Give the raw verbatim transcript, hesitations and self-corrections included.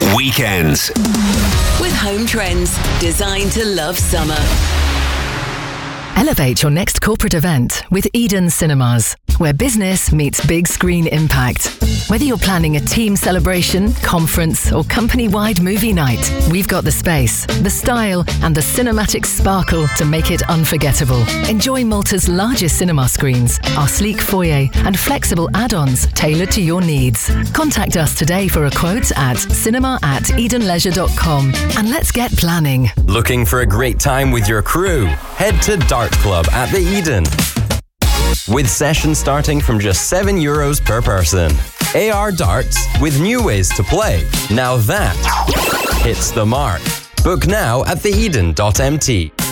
Weekends with Home Trends, designed to love summer. Elevate your next corporate event with Eden Cinemas, where business meets big screen impact. Whether you're planning a team celebration, conference, or company-wide movie night, we've got the space, the style, and the cinematic sparkle to make it unforgettable. Enjoy Malta's largest cinema screens, our sleek foyer, and flexible add-ons tailored to your needs. Contact us today for a quote at cinema at edenleisure dot com, and let's get planning. Looking for a great time with your crew? Head to Dart Club at the Eden. With sessions starting from just seven euros per person. A R darts with new ways to play. Now that hits the mark. Book now at the eden dot m t.